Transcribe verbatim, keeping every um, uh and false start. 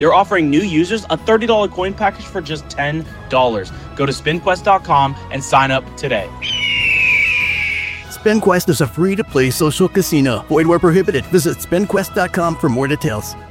They're offering new users a thirty dollars coin package for just ten dollars. Go to spin quest dot com and sign up today. SpinQuest is a free-to-play social casino. Void where prohibited. Visit spin quest dot com for more details.